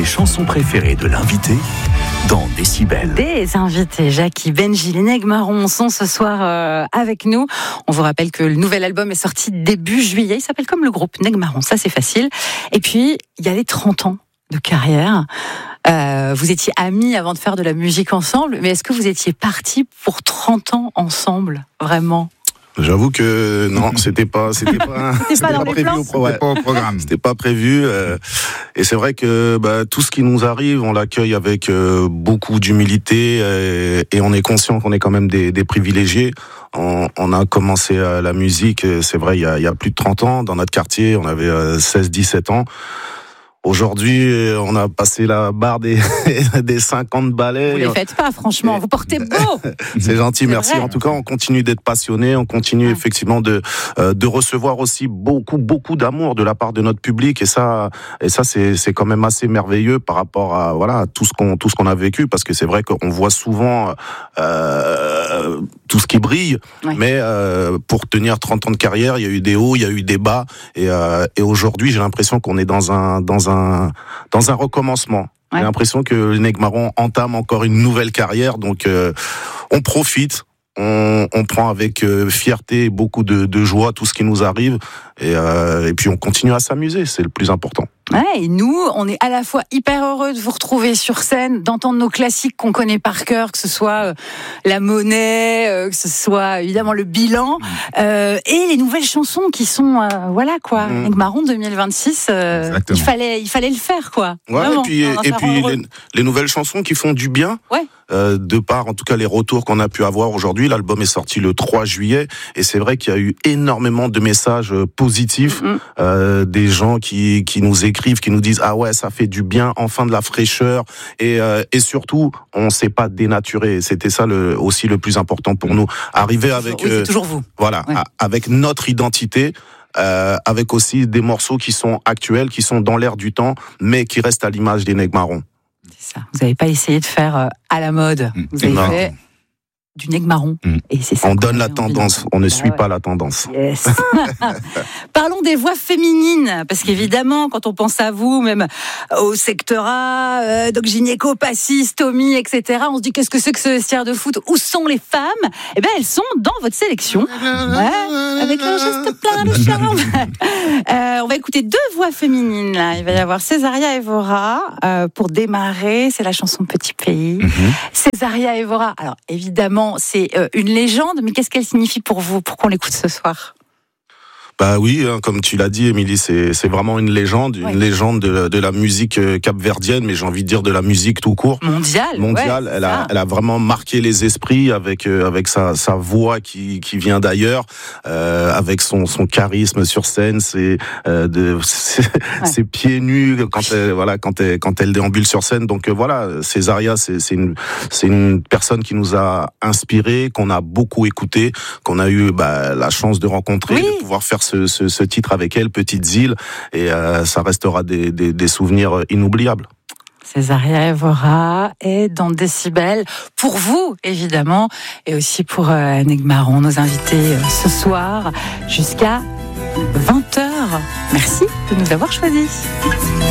Les chansons préférées de l'invité dans Décibel. Des invités, Jackie, Benji, les Nègres Marrons sont ce soir avec nous. On vous rappelle que le nouvel album est sorti début juillet. Il s'appelle comme le groupe Nègres Marrons, ça c'est facile. Et puis, il y a les 30 ans de carrière. Vous étiez amis avant de faire de la musique ensemble, mais est-ce que vous étiez partis pour 30 ans ensemble, vraiment ? J'avoue que non, c'était pas prévu au programme. C'était pas prévu. Et c'est vrai que tout ce qui nous arrive, on l'accueille avec beaucoup d'humilité et on est conscient qu'on est quand même des privilégiés. On a commencé la musique, c'est vrai, il y a plus de 30 ans. Dans notre quartier, on avait 16-17 ans. Aujourd'hui, on a passé la barre des 50 ballets. Vous les faites pas, franchement. Vous portez beau. C'est gentil, merci. Vrai. En tout cas, on continue d'être passionnés. On continue effectivement de recevoir aussi beaucoup d'amour de la part de notre public. Et ça, c'est quand même assez merveilleux par rapport à tout ce qu'on a vécu. Parce que c'est vrai qu'on voit souvent tout ce qui brille. Oui. Mais pour tenir 30 ans de carrière, il y a eu des hauts, il y a eu des bas. Et aujourd'hui, j'ai l'impression qu'on est dans un recommencement. Ouais. J'ai l'impression que les Nègres Marrons entament encore une nouvelle carrière, donc on profite, on prend avec fierté et beaucoup de joie tout ce qui nous arrive, et puis on continue à s'amuser, c'est le plus important. Ouais, et nous, on est à la fois hyper heureux de vous retrouver sur scène, d'entendre nos classiques qu'on connaît par cœur, que ce soit La Monnaie, que ce soit évidemment Le Bilan, et les nouvelles chansons qui sont, voilà quoi, Nègres Marrons 2026, il fallait le faire quoi. Ouais, vraiment, et puis les nouvelles chansons qui font du bien. Ouais. De par en tout cas les retours qu'on a pu avoir aujourd'hui, l'album est sorti le 3 juillet et c'est vrai qu'il y a eu énormément de messages positifs, des gens qui nous écrivent, qui nous disent ah ouais ça fait du bien, enfin de la fraîcheur et surtout on s'est pas dénaturé. C'était ça aussi le plus important pour nous, arriver avec c'est toujours vous. Voilà, ouais. Avec notre identité. Avec aussi des morceaux qui sont actuels, qui sont dans l'air du temps, mais qui restent à l'image des Nègres Marrons. C'est ça. Vous n'avez pas essayé de faire à la mode. Vous avez fait du Nègre Marron. Et c'est ça. On donne la tendance, on ne suit pas la tendance. Yes. Parlons des voix féminines, parce qu'évidemment, quand on pense à vous, même au secteur A, donc gynéco, Passis, Tommy, etc., on se dit qu'est-ce que c'est que ce vestiaire de foot ? Où sont les femmes ? Eh bien, elles sont dans votre sélection. Ouais, avec leur geste plein de charme. On va écouter 2 voix féminines. Là. Il va y avoir Césaria Evora pour démarrer. C'est la chanson Petit Pays. Césaria Evora, alors évidemment, c'est une légende, mais qu'est-ce qu'elle signifie pour vous, pour qu'on l'écoute ce soir ? Bah oui, comme tu l'as dit, Émilie, c'est vraiment une légende de la musique capverdienne, mais j'ai envie de dire de la musique tout court. Mondiale. Ouais, elle a vraiment marqué les esprits avec sa voix qui vient d'ailleurs, avec son charisme sur scène, ses pieds nus quand elle déambule sur scène. Donc voilà, Césaria, c'est une personne qui nous a inspiré, qu'on a beaucoup écouté, qu'on a eu la chance de rencontrer, de pouvoir faire ce titre avec elle, Petites îles, et ça restera des souvenirs inoubliables. Césaria Evora est dans Décibel, pour vous évidemment, et aussi pour Nègres Marrons, nos invités ce soir, jusqu'à 20h. Merci de nous avoir choisis.